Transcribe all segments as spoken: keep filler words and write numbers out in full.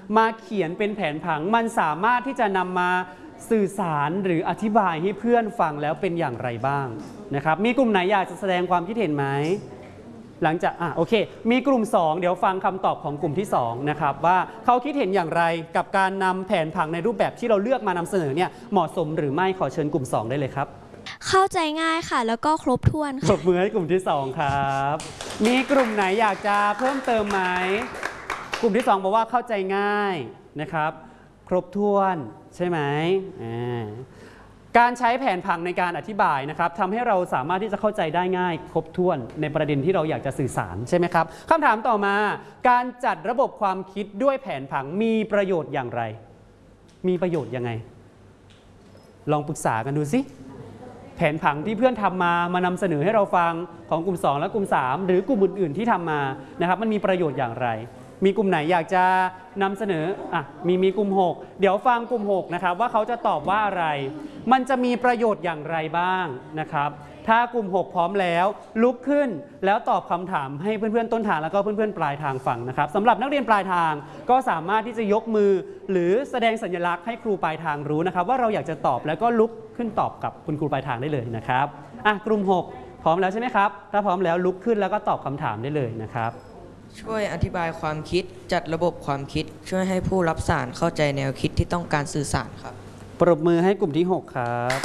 มาเขียนเป็นแผนผังมันสามารถที่จะนำมาสื่อสารหรืออธิบายให้เพื่อนฟังแล้วเป็นอย่างไรบ้างนะครับมีกลุ่มไหนอยากจะแสดงความคิดเห็นไหมหลังจากอ่ะโอเคมีกลุ่มสองเดี๋ยวฟังคำตอบของกลุ่มที่สองนะครับว่าเขาคิดเห็นอย่างไรกับการนำแผนผังในรูปแบบที่เราเลือกมานำเสนอเนี่ยเหมาะสมหรือไม่ขอเชิญกลุ่มสองได้เลยครับเข้าใจง่ายค่ะแล้วก็ครบถ้วนปรบมือให้กลุ่มที่สองครับมีกลุ่มไหนอยากจะเพิ่มเติมไหมกลุ่มที่สองบอกว่าเข้าใจง่ายนะครับครบถ้วนใช่ไหมการใช้แผนผังในการอธิบายนะครับทำให้เราสามารถที่จะเข้าใจได้ง่ายครบถ้วนในประเด็นที่เราอยากจะสื่อสารใช่ไหมครับคำถามต่อมาการจัดระบบความคิดด้วยแผนผังมีประโยชน์อย่างไรมีประโยชน์ยังไงลองปรึกษากันดูสิแผนผังที่เพื่อนทำมามานำเสนอให้เราฟังของกลุ่มสองและกลุ่มสามหรือกลุ่มอื่นๆที่ทำมานะครับมันมีประโยชน์อย่างไรมีกลุ่มไหนอยากจะนำเสนออ่ะมีมีกลุ่มหกเดี๋ยวฟังกลุ่มหกนะครับว่าเขาจะตอบว่าอะไรมันจะมีประโยชน์อย่างไรบ้างนะครับถ้ากลุ่มหกพร้อมแล้วลุกขึ้นแล้วตอบคำถามให้เพื่อนๆต้นทางแล้วก็เพื่อนๆปลายทางฟังนะครับสำหรับนักเรียนปลายทางก็สามารถที่จะยกมือหรือแสดงสัญลักษณ์ให้ครูปลายทางรู้นะครับว่าเราอยากจะตอบแล้วก็ลุกขึ้นตอบกับคุณครูปลายทางได้เลยนะครับอ่ะกลุ่มหกพร้อมแล้วใช่ไหมครับถ้าพร้อมแล้วลุกขึ้นแล้วก็ตอบคำถามได้เลยนะครับช่วยอธิบายความคิดจัดระบบความคิดช่วยให้ผู้รับสารเข้าใจแนวคิดที่ต้องการสื่อสารครับปรบมือให้กลุ่มที่หกครับ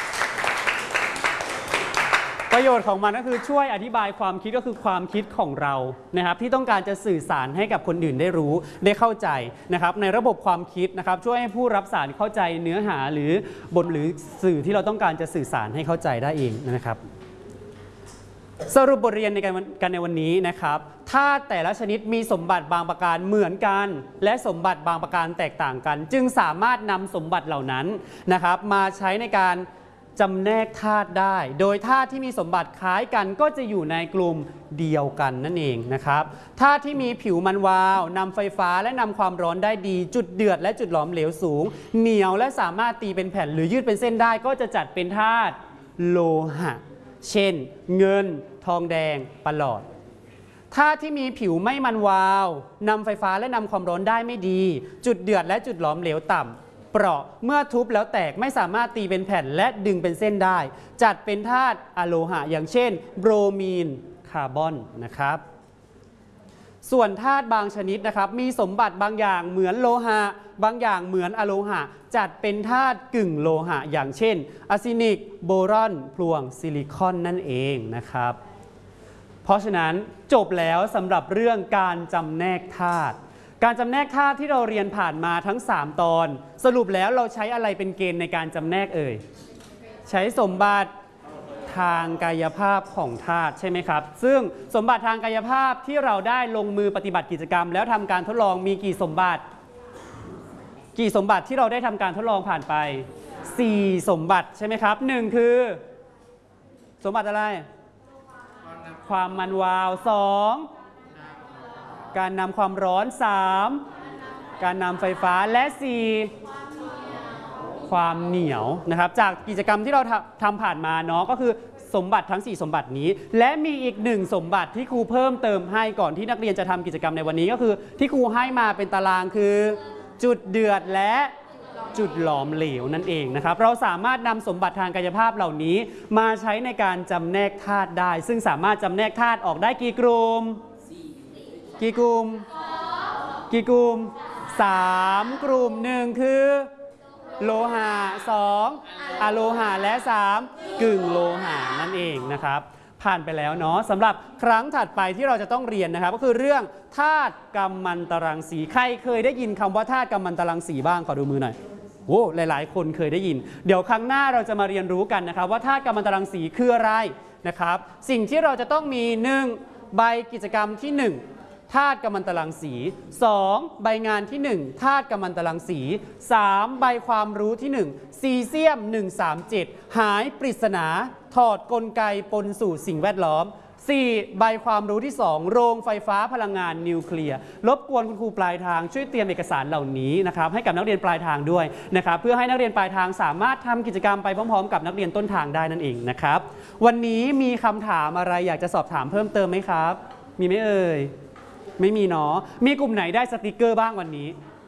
ประโยชน์ของมันก็คือช่วยอธิบายความคิดก็คือความคิดของเรานะครับที่ต้องการจะสื่อสารให้กับคนอื่นได้รู้ได้เข้าใจนะครับในระบบความคิดนะครับช่วยให้ผู้รับสารเข้าใจเนื้อหาหรือบทหรือสื่อที่เราต้องการจะสื่อสารให้เข้าใจได้เองนะครับสรุปบทเรียนในการในวันนี้นะครับถ้าแต่ละชนิดมีสมบัติบางประการเหมือนกันและสมบัติบางประการแตกต่างกันจึงสามารถนำสมบัติเหล่านั้นนะครับมาใช้ในการจำแนกธาตุได้โดยธาตุที่มีสมบัติคล้ายกันก็จะอยู่ในกลุ่มเดียวกันนั่นเองนะครับธาตุที่มีผิวมันวาวนำไฟฟ้าและนำความร้อนได้ดีจุดเดือดและจุดหลอมเหลวสูงเหนียวและสามารถตีเป็นแผ่นหรือยืดเป็นเส้นได้ก็จะจัดเป็นธาตุโลหะเช่นเงินทองแดงปลอดธาตุที่มีผิวไม่มันวาวนำไฟฟ้าและนำความร้อนได้ไม่ดีจุดเดือดและจุดหลอมเหลวต่ำเปราะเมื่อทุบแล้วแตกไม่สามารถตีเป็นแผ่นและดึงเป็นเส้นได้จัดเป็นธาตุอะโลหะอย่างเช่นโบรมีนคาร์บอนนะครับส่วนธาตุบางชนิดนะครับมีสมบัติบางอย่างเหมือนโลหะบางอย่างเหมือนอะโลหะจัดเป็นธาตุกึ่งโลหะอย่างเช่นอะร์เซนิกโบรอนพลวงซิลิคอนนั่นเองนะครับเพราะฉะนั้นจบแล้วสำหรับเรื่องการจำแนกธาตุการจำแนกธาตุที่เราเรียนผ่านมาทั้งสามตอนสรุปแล้วเราใช้อะไรเป็นเกณฑ์ในการจำแนกเอ่ยใช้สมบัติทางกายภาพของธาตุใช่ไหมครับซึ่งสมบัติทางกายภาพที่เราได้ลงมือปฏิบัติกิจกรรมแล้วทำการทดลองมีกี่สมบัติกี่สมบัติที่เราได้ทำการทดลองผ่านไปสี่สมบัติใช่ไหมครับหนึ่งคือสมบัติอะไรความมันวาวสองการนำความร้อนสามการนำไฟฟ้าและสี่ความเหนียวนะครับจากกิจกรรมที่เราทำผ่านมาเนาะก็คือสมบัติทั้งสี่สมบัตินี้และมีอีกหนึ่งสมบัติที่ครูเพิ่มเติมให้ก่อนที่นักเรียนจะทำกิจกรรมในวันนี้ก็คือที่ครูให้มาเป็นตารางคือจุดเดือดและจุดหลอมเหลวนั่นเองนะครับเราสามารถนำสมบัติทางกายภาพเหล่านี้มาใช้ในการจำแนกธาตุได้ซึ่งสามารถจำแนกธาตุออกได้กี่กลุ่มกี่กลุ่มกี่กลุ่มสามกลุ่มหนึ่งคือโลหะสองอะโลหะและสามกึ่งโลหะนั่นเองนะครับผ่านไปแล้วเนาะสำหรับครั้งถัดไปที่เราจะต้องเรียนนะครับก็คือเรื่องธาตุกัมมันตรังสีใครเคยได้ยินคำว่าธาตุกัมมันตรังสีบ้างขอดูมือหน่อยโอ้หลายๆคนเคยได้ยินเดี๋ยวครั้งหน้าเราจะมาเรียนรู้กันนะครับว่าธาตุกัมมันตรังสีคืออะไรนะครับสิ่งที่เราจะต้องมีหนึ่งใบกิจกรรมที่หนึ่งธาตุกัมมันตรังสีสองใบงานที่หนึ่งธาตุกัมมันตรังสีสามใบความรู้ที่หนึ่งซีเซียมหนึ่งสามเจ็ดหายปริศนาถอดกลไกปนสู่สิ่งแวดล้อมสี่ใบความรู้ที่สองโรงไฟฟ้าพลังงานนิวเคลียร์รบกวนคุณครูปลายทางช่วยเตรียมเอกสารเหล่านี้นะครับให้กับนักเรียนปลายทางด้วยนะครับเพื่อให้นักเรียนปลายทางสามารถทำกิจกรรมไปพร้อมๆกับนักเรียนต้นทางได้นั่นเองนะครับวันนี้มีคำถามอะไรอยากจะสอบถามเพิ่มเติมไหมครับมีไหมเอ่ยไม่มีเนาะมีกลุ่มไหนได้สติกเกอร์บ้างวันนี้